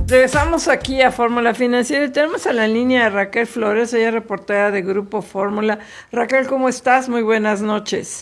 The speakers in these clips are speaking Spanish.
Regresamos aquí a Fórmula Financiera y tenemos a la línea a Raquel Flores, ella es reportera de Grupo Fórmula. Raquel, ¿cómo estás? Muy buenas noches.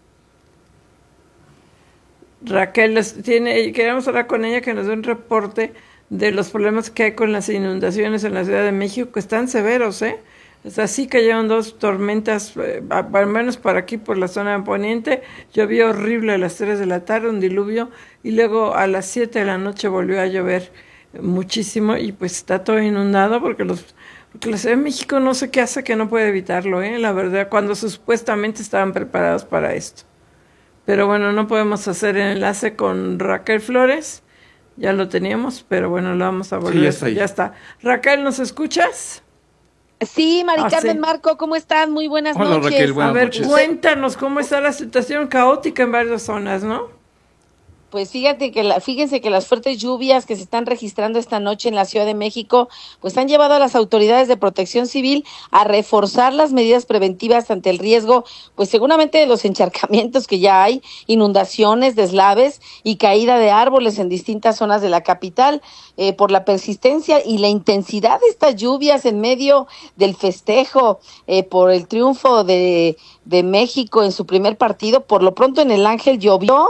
Raquel, queremos hablar con ella que nos dé un reporte de los problemas que hay con las inundaciones en la Ciudad de México, que están severos, ¿eh? Es así que llevan 2 tormentas, al menos por aquí, por la zona de Poniente. Llovió horrible a las 3 de la tarde, un diluvio, y luego a las 7 de la noche volvió a llover muchísimo y pues está todo inundado porque la Ciudad de México no sé qué hace que no puede evitarlo, la verdad, cuando supuestamente estaban preparados para esto. Pero bueno, no podemos hacer el enlace con Raquel Flores, ya lo teníamos, pero bueno, lo vamos a volver. Sí, ya está. Raquel, ¿nos escuchas? Sí, Mari Carmen, sí. Marco, ¿cómo están? Muy buenas Hola, noches. Raquel, buenas noches. Cuéntanos cómo está la situación caótica en varias zonas, ¿no? Pues fíjense que las fuertes lluvias que se están registrando esta noche en la Ciudad de México, pues han llevado a las autoridades de Protección Civil a reforzar las medidas preventivas ante el riesgo, pues seguramente de los encharcamientos que ya hay, inundaciones, deslaves y caída de árboles en distintas zonas de la capital, por la persistencia y la intensidad de estas lluvias en medio del festejo, por el triunfo de México en su primer partido. Por lo pronto en el Ángel llovió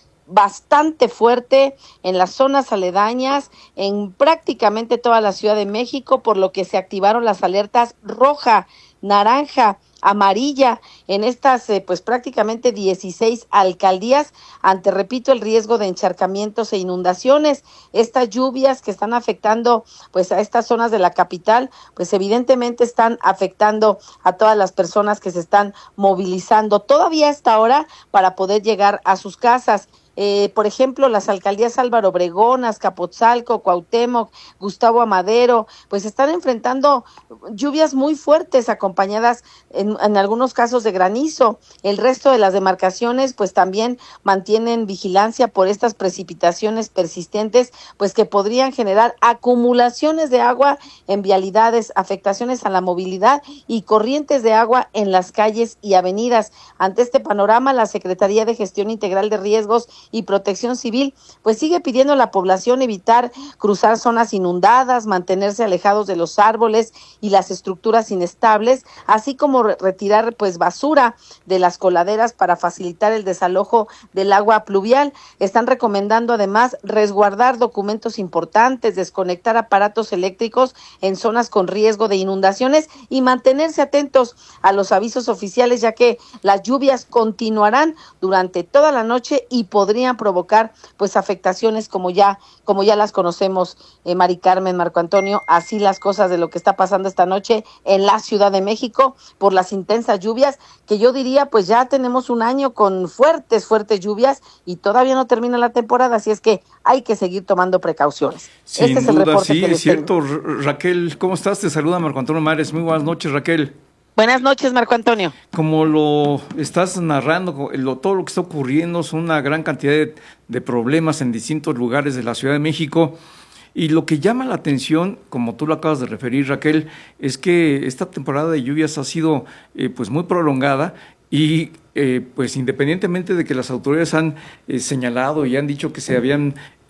bastante fuerte en las zonas aledañas, en prácticamente toda la Ciudad de México, por lo que se activaron las alertas roja, naranja, amarilla en estas pues prácticamente 16 alcaldías ante, repito, el riesgo de encharcamientos e inundaciones. Estas lluvias que están afectando pues a estas zonas de la capital, pues evidentemente están afectando a todas las personas que se están movilizando todavía a esta hora para poder llegar a sus casas. Por ejemplo, las alcaldías Álvaro Obregón, Azcapotzalco, Cuauhtémoc, Gustavo Amadero, pues están enfrentando lluvias muy fuertes acompañadas en algunos casos de granizo. El resto de las demarcaciones pues también mantienen vigilancia por estas precipitaciones persistentes, pues que podrían generar acumulaciones de agua en vialidades, afectaciones a la movilidad y corrientes de agua en las calles y avenidas. Ante este panorama, la Secretaría de Gestión Integral de Riesgos y Protección Civil pues sigue pidiendo a la población evitar cruzar zonas inundadas, mantenerse alejados de los árboles y las estructuras inestables, así como retirar pues basura de las coladeras para facilitar el desalojo del agua pluvial. Están recomendando además resguardar documentos importantes, desconectar aparatos eléctricos en zonas con riesgo de inundaciones y mantenerse atentos a los avisos oficiales, ya que las lluvias continuarán durante toda la noche y podrían provocar pues afectaciones como ya las conocemos, Mari Carmen, Marco Antonio, así las cosas de lo que está pasando esta noche en la Ciudad de México por las intensas lluvias, que yo diría pues ya tenemos un año con fuertes lluvias y todavía no termina la temporada, así es que hay que seguir tomando precauciones. Sin este es duda, el reporte sí, que les es cierto. tengo. Raquel, ¿cómo estás? Te saluda Marco Antonio Mares. Muy buenas noches, Raquel. Buenas noches, Marco Antonio. Como lo estás narrando, todo lo que está ocurriendo son una gran cantidad de problemas en distintos lugares de la Ciudad de México. Y lo que llama la atención, como tú lo acabas de referir, Raquel, es que esta temporada de lluvias ha sido pues muy prolongada y pues independientemente de que las autoridades han señalado y han dicho que se habían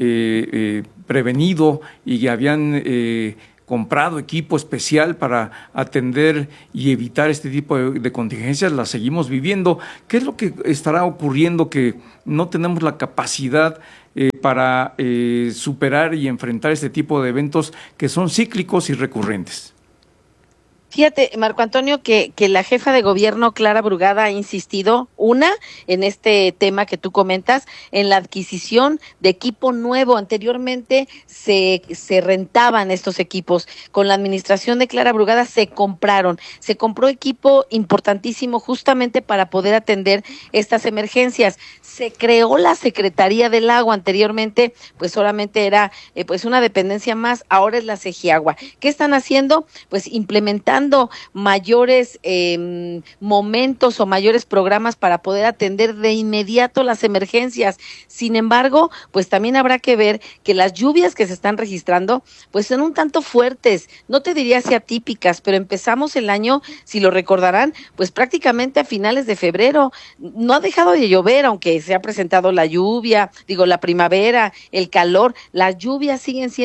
prevenido y habían comprado equipo especial para atender y evitar este tipo de contingencias, las seguimos viviendo. ¿Qué es lo que estará ocurriendo que no tenemos la capacidad para superar y enfrentar este tipo de eventos que son cíclicos y recurrentes? Fíjate, Marco Antonio, que la jefa de gobierno, Clara Brugada, ha insistido, en este tema que tú comentas, en la adquisición de equipo nuevo. Anteriormente se rentaban estos equipos. Con la administración de Clara Brugada se compró equipo importantísimo justamente para poder atender estas emergencias. Se creó la Secretaría del Agua. Anteriormente, pues solamente era pues una dependencia más, ahora es la Segiagua. ¿Qué están haciendo? Pues implementando mayores momentos o mayores programas para poder atender de inmediato las emergencias. Sin embargo, pues también habrá que ver que las lluvias que se están registrando, pues son un tanto fuertes, no te diría si atípicas, pero empezamos el año, si lo recordarán, pues prácticamente a finales de febrero. No ha dejado de llover, aunque se ha presentado la primavera, el calor, las lluvias siguen siendo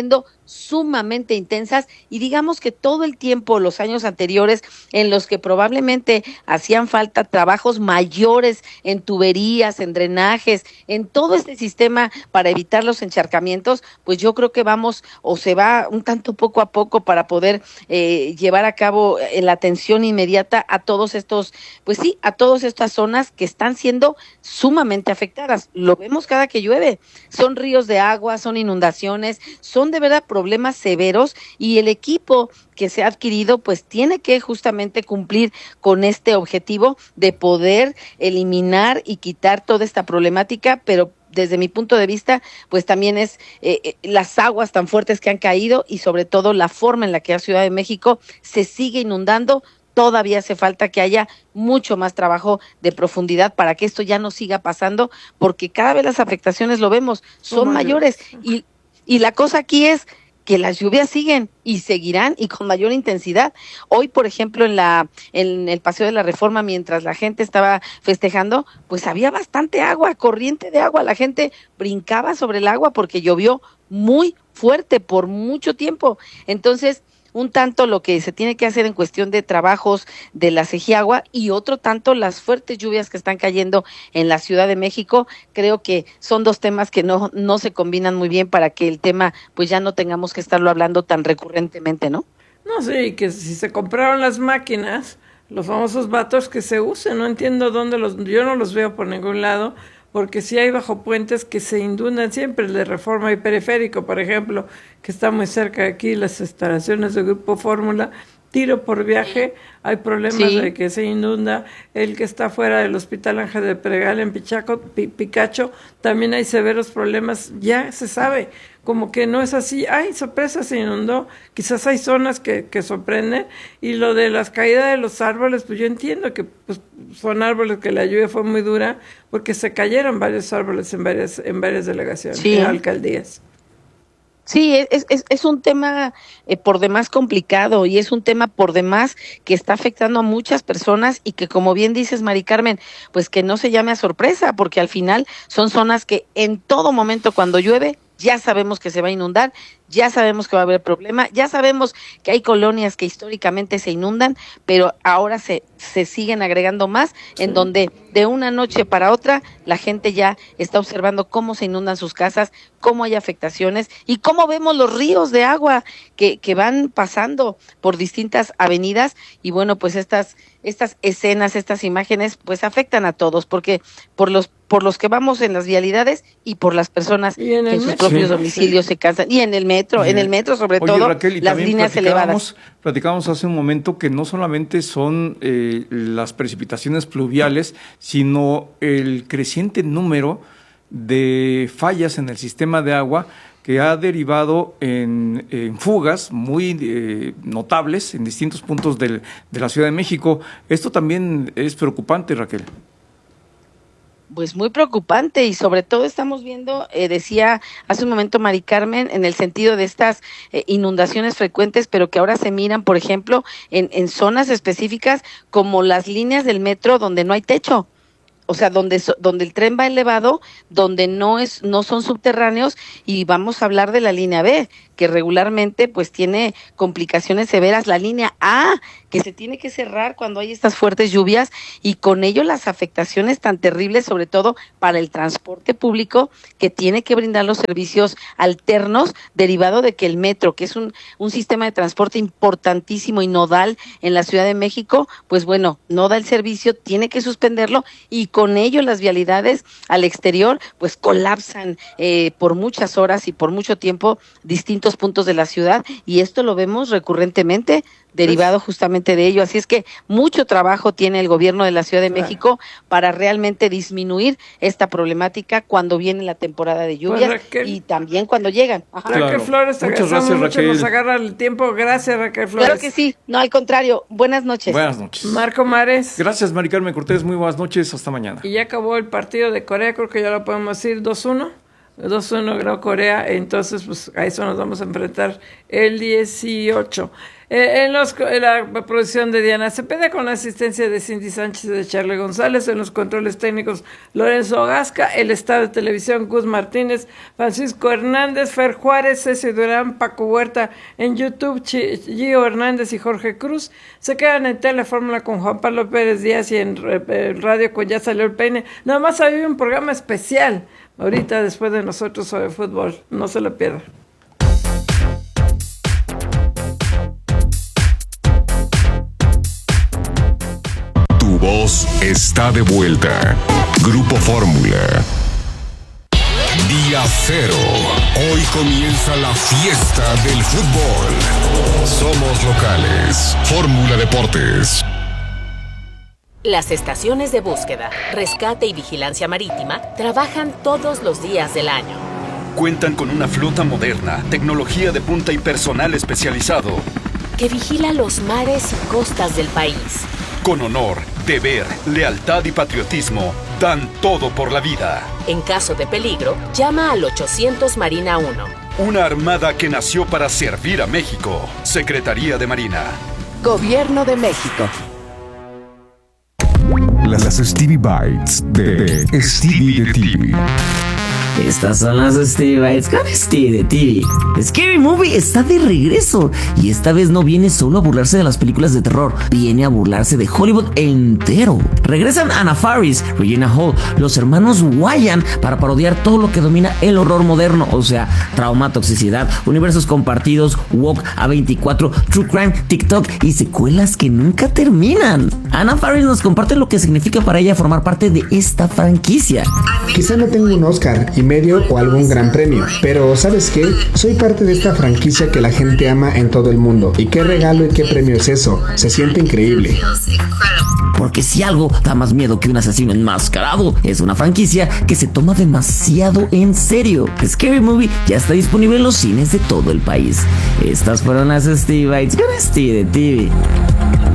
sumamente intensas, y digamos que todo el tiempo, los años anteriores, en los que probablemente hacían falta trabajos mayores en tuberías, en drenajes, en todo este sistema para evitar los encharcamientos, pues yo creo que vamos, o se va un tanto poco a poco para poder llevar a cabo la atención inmediata a todos estos, pues sí, a todas estas zonas que están siendo sumamente afectadas. Lo vemos cada que llueve, son ríos de agua, son inundaciones, son de verdad problemas severos, y el equipo que se ha adquirido pues tiene que justamente cumplir con este objetivo de poder eliminar y quitar toda esta problemática, pero desde mi punto de vista, pues también es las aguas tan fuertes que han caído, y sobre todo la forma en la que la Ciudad de México se sigue inundando. Todavía hace falta que haya mucho más trabajo de profundidad para que esto ya no siga pasando, porque cada vez las afectaciones, lo vemos, son mayores, y la cosa aquí es que las lluvias siguen y seguirán, y con mayor intensidad. Hoy, por ejemplo, en el Paseo de la Reforma, mientras la gente estaba festejando, pues había bastante agua, corriente de agua, la gente brincaba sobre el agua porque llovió muy fuerte por mucho tiempo. Entonces, un tanto lo que se tiene que hacer en cuestión de trabajos de la Cegiagua, y otro tanto las fuertes lluvias que están cayendo en la Ciudad de México. Creo que son dos temas que no se combinan muy bien para que el tema pues ya no tengamos que estarlo hablando tan recurrentemente, ¿no? No, sí, que si se compraron las máquinas, los famosos vatos, que se usen. No entiendo dónde yo no los veo por ningún lado, porque sí hay bajo puentes que se inundan siempre, el de Reforma y Periférico, por ejemplo, que está muy cerca de aquí, las instalaciones del Grupo Fórmula, tiro por viaje, hay problemas de que se inunda. El que está fuera del Hospital Ángel de Pregal en Picacho, también hay severos problemas, ya se sabe, como que no es así, ay, sorpresa, se inundó, quizás hay zonas que sorprenden. Y lo de las caídas de los árboles, pues yo entiendo que pues son árboles que la lluvia fue muy dura, porque se cayeron varios árboles en varias delegaciones, en alcaldías. Sí, es un tema por demás complicado, y es un tema por demás que está afectando a muchas personas, y que, como bien dices, Mari Carmen, pues que no se llame a sorpresa, porque al final son zonas que en todo momento cuando llueve ya sabemos que se va a inundar, ya sabemos que va a haber problema, ya sabemos que hay colonias que históricamente se inundan, pero ahora se siguen agregando más, en donde de una noche para otra la gente ya está observando cómo se inundan sus casas, cómo hay afectaciones, y cómo vemos los ríos de agua que van pasando por distintas avenidas. Y bueno, pues estas escenas, estas imágenes, pues afectan a todos, porque por los que vamos en las vialidades, y por las personas que en sus propios domicilios se cansan, y en el metro sobre todo, Raquel, las líneas elevadas. Platicábamos hace un momento que no solamente son las precipitaciones pluviales, sino el creciente número de fallas en el sistema de agua, que ha derivado en fugas muy notables en distintos puntos de la Ciudad de México. Esto también es preocupante, Raquel. Pues muy preocupante, y sobre todo estamos viendo, decía hace un momento Mari Carmen, en el sentido de estas inundaciones frecuentes, pero que ahora se miran, por ejemplo, en zonas específicas como las líneas del metro donde no hay techo. O sea, donde el tren va elevado, donde no son subterráneos, y vamos a hablar de la línea B, que regularmente pues tiene complicaciones severas, la línea A, que se tiene que cerrar cuando hay estas fuertes lluvias, y con ello las afectaciones tan terribles, sobre todo para el transporte público, que tiene que brindar los servicios alternos, derivado de que el metro, que es un sistema de transporte importantísimo y nodal en la Ciudad de México, pues bueno, no da el servicio, tiene que suspenderlo, y con ello las vialidades al exterior pues colapsan por muchas horas y por mucho tiempo distintos puntos de la ciudad, y esto lo vemos recurrentemente derivado justamente de ello. Así es que mucho trabajo tiene el gobierno de la Ciudad de México para realmente disminuir esta problemática cuando viene la temporada de lluvias, y también cuando llegan. Raquel Flores, te agradecemos mucho, nos agarra el tiempo. Gracias, Raquel Flores. Claro que sí, no, al contrario, buenas noches. Buenas noches. Marco Mares. Gracias, Mari Carmen Cortés, muy buenas noches, hasta mañana. Y ya acabó el partido de Corea, creo que ya lo podemos decir, 2-1. 2-1 ganó Corea, entonces pues a eso nos vamos a enfrentar el 18. En la producción de Diana Cepeda, con la asistencia de Cindy Sánchez y de Charlie González, en los controles técnicos Lorenzo Gasca, el staff de televisión Gus Martínez, Francisco Hernández, Fer Juárez, Ceci Durán, Paco Huerta, en YouTube Gio Hernández y Jorge Cruz. Se quedan en Telefórmula con Juan Pablo Pérez Díaz y en radio con Ya Salió el Peine. Nada más hay un programa especial ahorita después de nosotros sobre fútbol, no se lo pierdan. Tu voz está de vuelta. Grupo Fórmula. Día cero. Hoy comienza la fiesta del fútbol. Somos locales. Fórmula Deportes. Las estaciones de búsqueda, rescate y vigilancia marítima trabajan todos los días del año. Cuentan con una flota moderna, tecnología de punta y personal especializado que vigila los mares y costas del país. Con honor, deber, lealtad y patriotismo, dan todo por la vida. En caso de peligro, llama al 800 Marina 1. Una armada que nació para servir a México. Secretaría de Marina. Gobierno de México. Las Stevie Bites de Stevie de TV. Estas son las Stevie Bites con Stevie de TV. Scary Movie está de regreso y esta vez no viene solo a burlarse de las películas de terror, viene a burlarse de Hollywood entero. Regresan Anna Faris, Regina Hall, los hermanos Wyan para parodiar todo lo que domina el horror moderno, o sea, trauma, toxicidad, universos compartidos, woke, A24, true crime, TikTok y secuelas que nunca terminan. Anna Faris nos comparte lo que significa para ella formar parte de esta franquicia. Quizá no tengo un Oscar y medio o algún gran premio, pero ¿sabes qué? Soy parte de esta franquicia que la gente ama en todo el mundo. ¿Y qué regalo y qué premio es eso? Se siente increíble. Porque si algo da más miedo que un asesino enmascarado, es una franquicia que se toma demasiado en serio. Scary Movie ya está disponible en los cines de todo el país. Estas fueron las Stevie Bites con Stevie de TV.